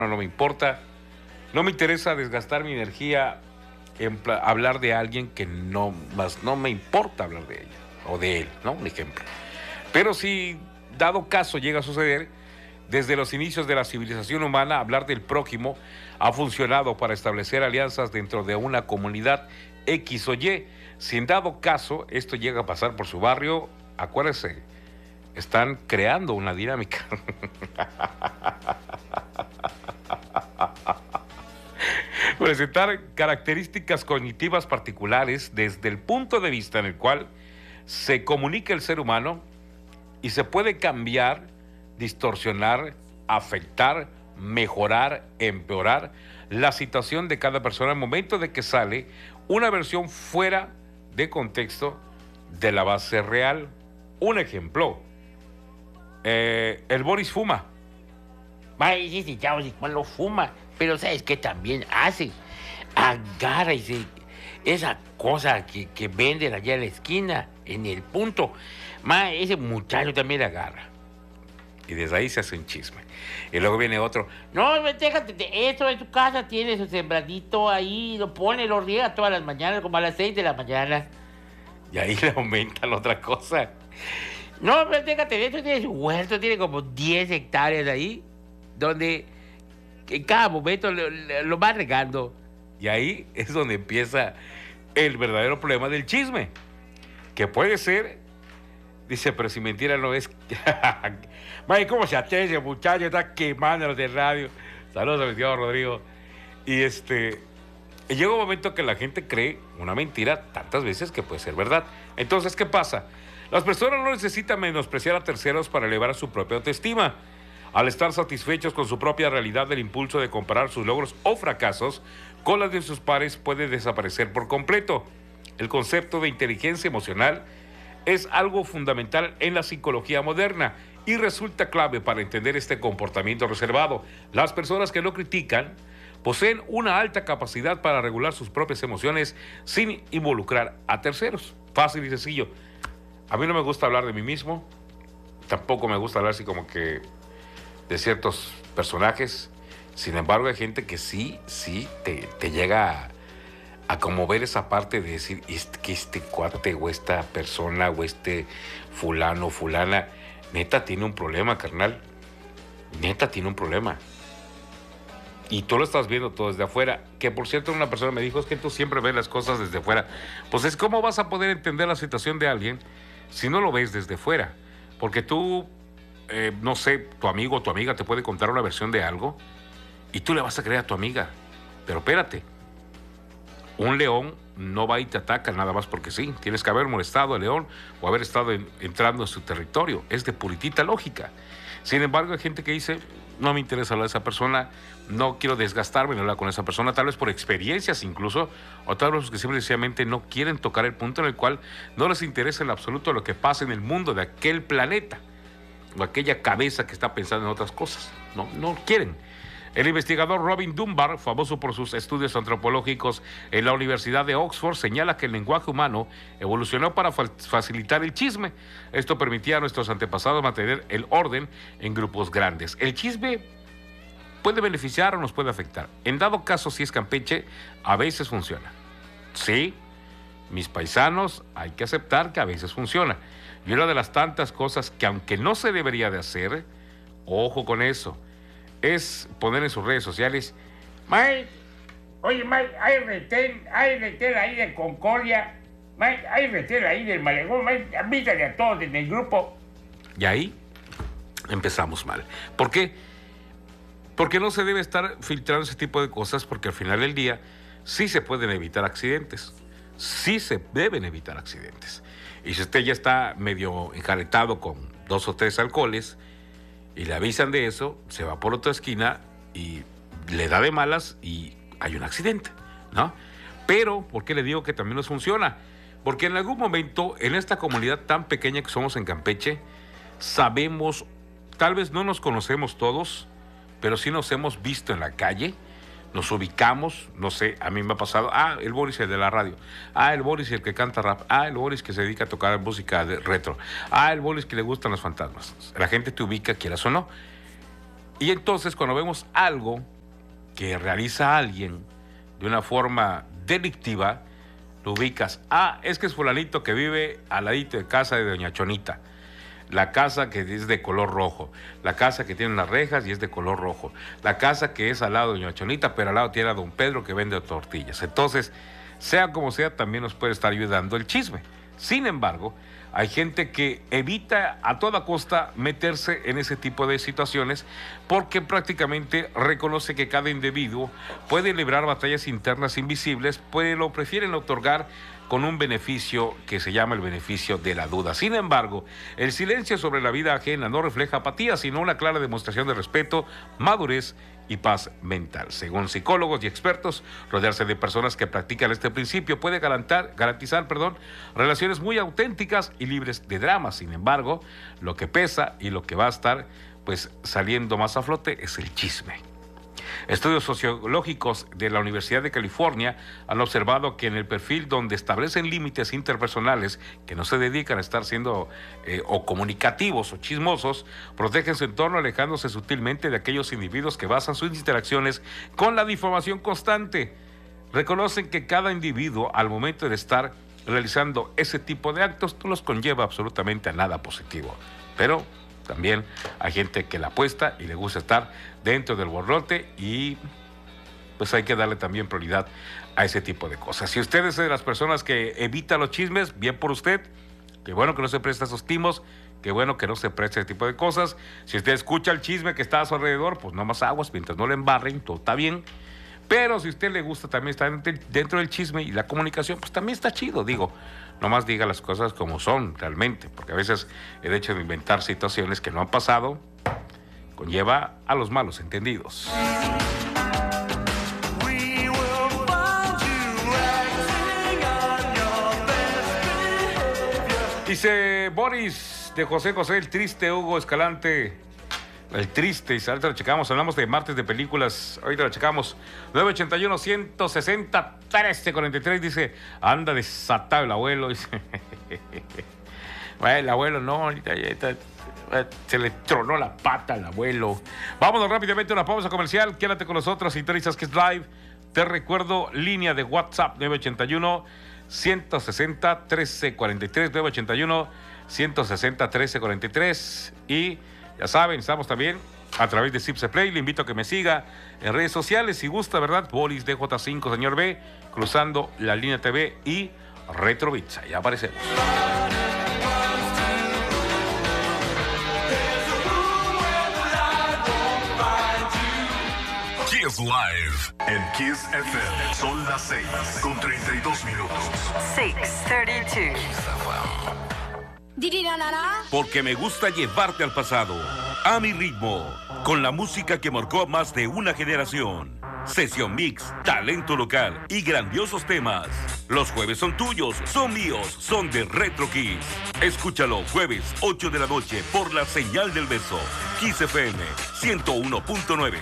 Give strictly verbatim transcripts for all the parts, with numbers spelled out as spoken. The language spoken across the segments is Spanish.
no, no me importa. No me interesa desgastar mi energía en hablar de alguien que no, más no me importa hablar de ella o de él, ¿no? Un ejemplo. Pero si, dado caso, llega a suceder, desde los inicios de la civilización humana, hablar del prójimo ha funcionado para establecer alianzas dentro de una comunidad X o Y. Si en dado caso esto llega a pasar por su barrio, acuérdense, están creando una dinámica. Presentar características cognitivas particulares desde el punto de vista en el cual se comunica el ser humano y se puede cambiar, distorsionar, afectar, mejorar, empeorar la situación de cada persona al momento de que sale una versión fuera de contexto de la base real. Un ejemplo, eh, el Boris fuma. Ay, sí, sí, chavo, sí, lo fuma, pero ¿sabes qué también hace? Agarra ese, esa cosa que, que venden allá en la esquina, en el punto. Ma, ese muchacho también agarra. Y desde ahí se hace un chisme. Y luego viene otro. No, déjate de eso, en tu casa tiene su sembradito ahí, lo pone, lo riega todas las mañanas, como a las seis de la mañana. Y ahí le aumenta la otra cosa. No, pero déjate de eso, tiene su huerto, tiene como diez hectáreas ahí, donde en cada momento lo, lo va regando. Y ahí es donde empieza el verdadero problema del chisme. Que puede ser, dice, pero si mentira no es. May, ¿cómo se atreve, muchacho? Está quemando los de radio. Saludos a mi tío Rodrigo. Y este. Y llega un momento que la gente cree una mentira tantas veces que puede ser verdad. Entonces, ¿qué pasa? Las personas no necesitan menospreciar a terceros para elevar su propia autoestima. Al estar satisfechos con su propia realidad, el impulso de comparar sus logros o fracasos con las de sus pares puede desaparecer por completo. El concepto de inteligencia emocional es algo fundamental en la psicología moderna y resulta clave para entender este comportamiento reservado. Las personas que lo critican poseen una alta capacidad para regular sus propias emociones sin involucrar a terceros. Fácil y sencillo. A mí no me gusta hablar de mí mismo, tampoco me gusta hablar así como que de ciertos personajes. Sin embargo, hay gente que sí, sí te, te llega a, a conmover esa parte de decir este, que este cuate o esta persona o este fulano, fulana, neta tiene un problema, carnal. Neta tiene un problema. Y tú lo estás viendo todo desde afuera. Que por cierto, una persona me dijo, es que tú siempre ves las cosas desde afuera. Pues es cómo vas a poder entender la situación de alguien si no lo ves desde fuera. Porque tú, eh, no sé, tu amigo o tu amiga te puede contar una versión de algo y tú le vas a creer a tu amiga. Pero espérate, un león no va y te ataca nada más porque sí. Tienes que haber molestado al león o haber estado en, entrando en su territorio. Es de puritita lógica. Sin embargo, hay gente que dice, no me interesa hablar de esa persona, no quiero desgastarme en hablar con esa persona, tal vez por experiencias incluso, o tal vez que simplemente no quieren tocar el punto en el cual no les interesa en absoluto lo que pasa en el mundo de aquel planeta, o aquella cabeza que está pensando en otras cosas. No, no quieren. El investigador Robin Dunbar, famoso por sus estudios antropológicos en la Universidad de Oxford, señala que el lenguaje humano evolucionó para fa- facilitar el chisme. Esto permitía a nuestros antepasados mantener el orden en grupos grandes. El chisme puede beneficiar o nos puede afectar. En dado caso, si es Campeche, a veces funciona. Sí, mis paisanos, hay que aceptar que a veces funciona. Y una de las tantas cosas que, aunque no se debería de hacer, ojo con eso, es poner en sus redes sociales, Mike, oye Mike, hay retén, hay retén ahí de Concordia, Mike, hay retén ahí del Malecón, Mike, avísale a todos en el grupo. y ahí empezamos mal. ¿Por qué? Porque no se debe estar filtrando ese tipo de cosas, porque al final del día sí se pueden evitar accidentes, sí se deben evitar accidentes. Y si usted ya está medio enjaretado con dos o tres alcoholes, y le avisan de eso, se va por otra esquina y le da de malas y hay un accidente, ¿no? Pero, ¿por qué le digo que también nos funciona? Porque en algún momento, en esta comunidad tan pequeña que somos en Campeche, sabemos, tal vez no nos conocemos todos, pero sí nos hemos visto en la calle, nos ubicamos, no sé, a mí me ha pasado, ah, el Boris el de la radio, ah, el Boris el que canta rap, ah, el Boris que se dedica a tocar música de retro, ah, el Boris que le gustan los fantasmas. La gente te ubica, quieras o no. Y entonces cuando vemos algo que realiza alguien de una forma delictiva, lo ubicas. Ah, es que es fulanito que vive al ladito de casa de doña Chonita. La casa que es de color rojo. La casa que tiene unas rejas y es de color rojo. La casa que es al lado de doña Chonita, pero al lado tiene a don Pedro que vende tortillas. Entonces, sea como sea, también nos puede estar ayudando el chisme. Sin embargo, hay gente que evita a toda costa meterse en ese tipo de situaciones porque prácticamente reconoce que cada individuo puede librar batallas internas invisibles, pues lo prefieren otorgar con un beneficio que se llama el beneficio de la duda. Sin embargo, el silencio sobre la vida ajena no refleja apatía, sino una clara demostración de respeto, madurez y paz mental. Según psicólogos y expertos, rodearse de personas que practican este principio puede garantizar, garantizar perdón, relaciones muy auténticas y libres de dramas. Sin embargo, lo que pesa y lo que va a estar pues saliendo más a flote es el chisme. Estudios sociológicos de la Universidad de California han observado que en el perfil donde establecen límites interpersonales que no se dedican a estar siendo eh, o comunicativos o chismosos, protegen su entorno alejándose sutilmente de aquellos individuos que basan sus interacciones con la difamación constante. Reconocen que cada individuo al momento de estar realizando ese tipo de actos no los conlleva absolutamente a nada positivo, pero también hay gente que la apuesta y le gusta estar dentro del borlote y pues hay que darle también prioridad a ese tipo de cosas. Si usted es de las personas que evita los chismes, bien por usted, qué bueno que no se presta a esos timos, qué bueno que no se presta ese tipo de cosas. Si usted escucha el chisme que está a su alrededor, pues no más aguas, mientras no le embarren, todo está bien. Pero si a usted le gusta también estar dentro del chisme y la comunicación, pues también está chido, digo. Nomás diga las cosas como son realmente, porque a veces el hecho de inventar situaciones que no han pasado conlleva a los malos entendidos. Dice Boris de José José, el triste Hugo Escalante. El triste, y ahorita lo checamos, hablamos de martes de películas, ahorita lo checamos. nueve ochenta y uno, ciento sesenta, trece cuarenta y tres, dice, anda desatado el abuelo, dice. Bueno, el abuelo no, ahorita, ahorita se le tronó la pata al abuelo. Vámonos rápidamente a una pausa comercial, quédate con nosotros, sintonizas que es live. Te recuerdo, línea de WhatsApp nueve ochenta y uno, ciento sesenta, trece cuarenta y tres, nueve ochenta y uno, ciento sesenta, trece cuarenta y tres, y ya saben, estamos también a través de Zipse Play. Le invito a que me siga en redes sociales si gusta, ¿verdad? Boris D J cinco, señor B, cruzando la línea T V y Retro Bits. Ahí aparecemos. Kiss Live en Kiss F M. Son las seis con treinta y dos minutos. seis treinta y dos. Porque me gusta llevarte al pasado, a mi ritmo, con la música que marcó a más de una generación. Sesión mix, talento local y grandiosos temas. Los jueves son tuyos, son míos, son de Retro Kiss. Escúchalo jueves ocho de la noche por la señal del beso. Kiss F M ciento uno punto nueve.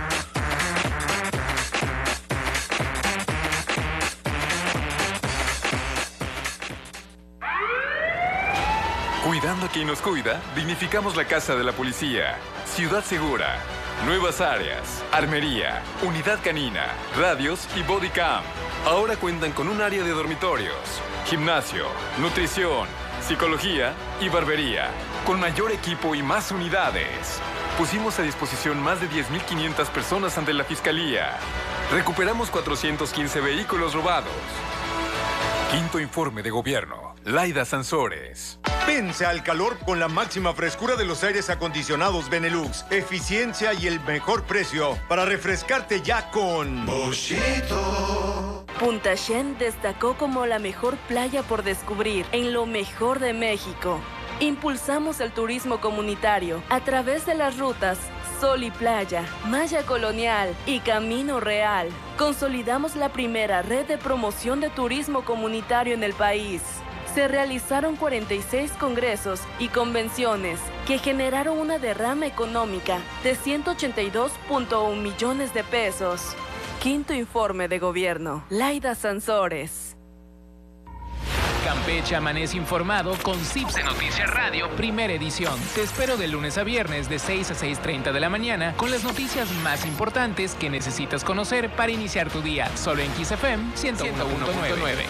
Cuidando a quien nos cuida, dignificamos la casa de la policía. Ciudad Segura, nuevas áreas, armería, unidad canina, radios y body cam. Ahora cuentan con un área de dormitorios, gimnasio, nutrición, psicología y barbería, con mayor equipo y más unidades. Pusimos a disposición más de diez mil quinientas personas ante la Fiscalía. Recuperamos cuatrocientos quince vehículos robados. Quinto informe de gobierno. Laida Sansores. Vence al calor con la máxima frescura de los aires acondicionados Benelux. Eficiencia y el mejor precio para refrescarte ya con Boschito. Punta Shen destacó como la mejor playa por descubrir en lo mejor de México. Impulsamos el turismo comunitario a través de las rutas Sol y Playa, Maya Colonial y Camino Real. Consolidamos la primera red de promoción de turismo comunitario en el país. Se realizaron cuarenta y seis congresos y convenciones que generaron una derrama económica de ciento ochenta y dos punto uno millones de pesos. Quinto informe de gobierno. Laida Sansores. Campeche amanece informado con Cipse Noticias Radio, primera edición. Te espero de lunes a viernes de seis a seis treinta de la mañana con las noticias más importantes que necesitas conocer para iniciar tu día. Solo en Kiss F M ciento uno punto nueve.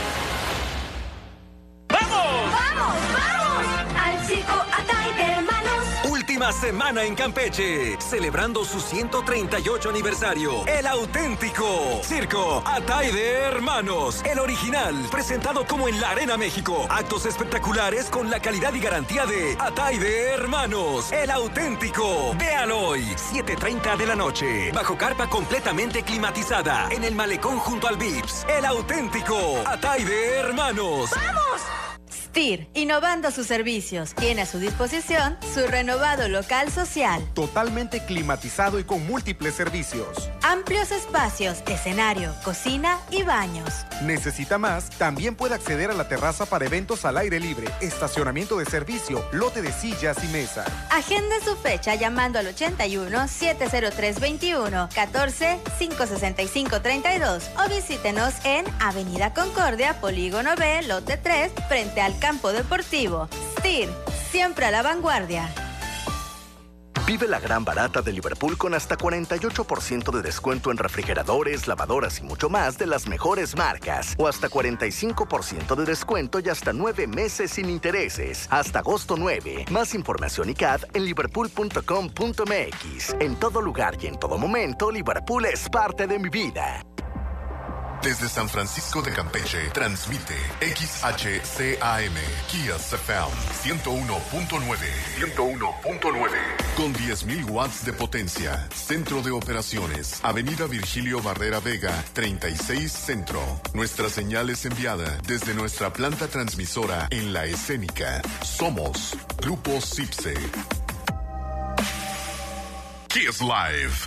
¡Vamos! ¡Vamos, vamos! Al circo Atay de Hermanos. Última semana en Campeche, celebrando su ciento treinta y ocho aniversario. El auténtico Circo Atay de Hermanos, el original, presentado como en la Arena México. Actos espectaculares con la calidad y garantía de Atay de Hermanos, el auténtico. Véalo hoy, siete treinta de la noche, bajo carpa completamente climatizada, en el malecón junto al Vips. El auténtico Atay de Hermanos. ¡Vamos! STIR, innovando sus servicios, tiene a su disposición su renovado local social. Totalmente climatizado y con múltiples servicios. Amplios espacios, escenario, cocina y baños. ¿Necesita más? También puede acceder a la terraza para eventos al aire libre, estacionamiento de servicio, lote de sillas y mesa. Agende su fecha llamando al ochenta y uno, setecientos tres, veintiuno, catorce, quinientos sesenta y cinco, treinta y dos o visítenos en Avenida Concordia, Polígono B, lote tres, frente al campo deportivo. STIR, siempre a la vanguardia. Vive la gran barata de Liverpool con hasta cuarenta y ocho por ciento de descuento en refrigeradores, lavadoras y mucho más de las mejores marcas. O hasta cuarenta y cinco por ciento de descuento y hasta nueve meses sin intereses. Hasta agosto nueve. Más información y C A D en liverpool punto com punto m x. En todo lugar y en todo momento, Liverpool es parte de mi vida. Desde San Francisco de Campeche, transmite X H C A M, Kiss F M, ciento uno punto nueve. ciento uno punto nueve. Con diez mil watts de potencia. Centro de operaciones. Avenida Virgilio Barrera Vega, treinta y seis Centro. Nuestra señal es enviada desde nuestra planta transmisora en La Escénica. Somos Grupo Cipse. Kiss Live.